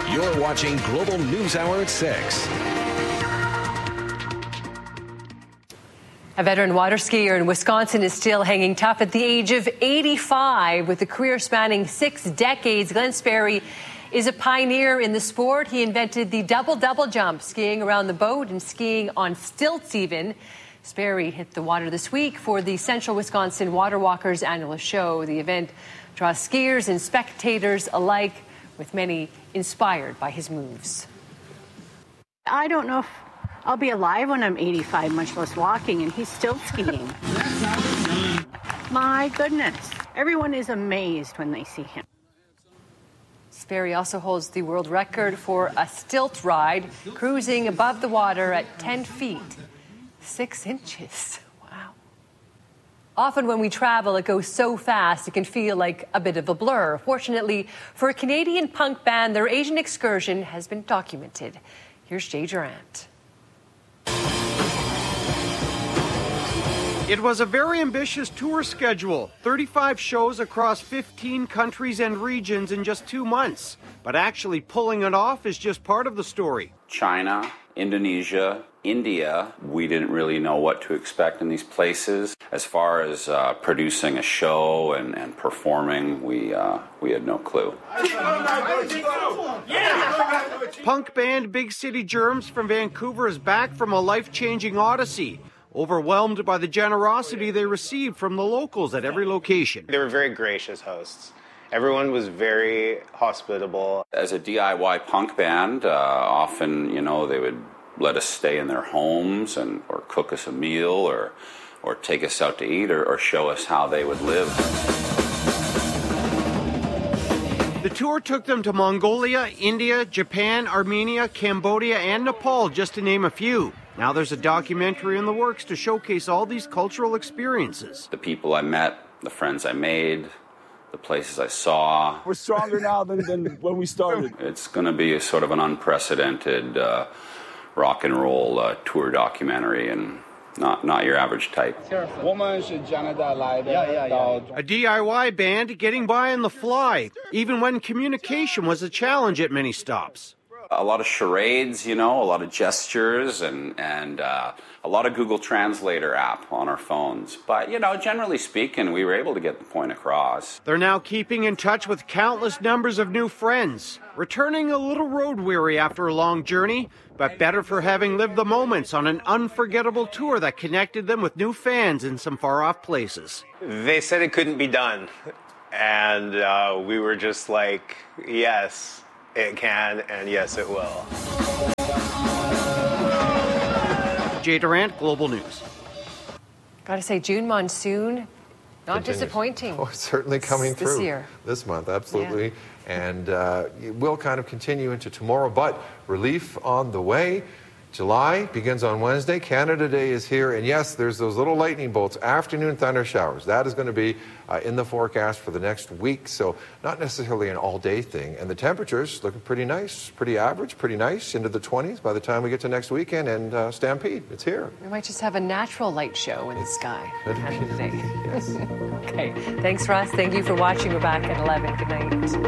You're watching Global News Hour at 6. A veteran water skier in Wisconsin is still hanging tough at the age of 85. With a career spanning 6 decades, Glenn Sperry is a pioneer in the sport. He invented the double jump, skiing around the boat and skiing on stilts even. Sperry hit the water this week for the Central Wisconsin Water Walkers annual show. The event draws skiers and spectators alike, with many inspired by his moves. I don't know if I'll be alive when I'm 85, much less walking, and he's still skiing. My goodness. Everyone is amazed when they see him. Sperry also holds the world record for a stilt ride, cruising above the water at 10 feet, 6 inches. Wow. Often when we travel, it goes so fast it can feel like a bit of a blur. Fortunately, for a Canadian punk band, their Asian excursion has been documented. Here's Jay Durant. It was a very ambitious tour schedule, 35 shows across 15 countries and regions in just 2 months. But actually pulling it off is just part of the story. China, Indonesia, India, we didn't really know what to expect in these places. As far as producing a show and performing, we had no clue. Punk band Big City Germs from Vancouver is back from a life-changing odyssey. Overwhelmed by the generosity they received from the locals at every location. They were very gracious hosts. Everyone was very hospitable. As a DIY punk band, often, they would let us stay in their homes or cook us a meal or take us out to eat or show us how they would live. The tour took them to Mongolia, India, Japan, Armenia, Cambodia, and Nepal, just to name a few. Now there's a documentary in the works to showcase all these cultural experiences. The people I met, the friends I made, the places I saw. We're stronger now than when we started. It's going to be a sort of an unprecedented rock and roll tour documentary, and not your average type. A DIY band getting by on the fly, even when communication was a challenge at many stops. A lot of charades, a lot of gestures, and a lot of Google Translator app on our phones. But, generally speaking, we were able to get the point across. They're now keeping in touch with countless numbers of new friends, returning a little road weary after a long journey, but better for having lived the moments on an unforgettable tour that connected them with new fans in some far-off places. They said it couldn't be done, and we were just like, yes. It can, and yes, it will. Jay Durant, Global News. Got to say, June monsoon, not disappointing. Oh, it's certainly coming through this year. This month, absolutely. Yeah. And it will kind of continue into tomorrow, but relief on the way. July begins on Wednesday. Canada Day is here. And yes, there's those little lightning bolts, afternoon thunder showers. That is going to be in the forecast for the next week. So not necessarily an all-day thing. And the temperatures looking pretty nice, pretty average, pretty nice, into the 20s by the time we get to next weekend. And Stampede, it's here. We might just have a natural light show in the sky. Yes. Okay. Thanks, Ross. Thank you for watching. We're back at 11. Good night.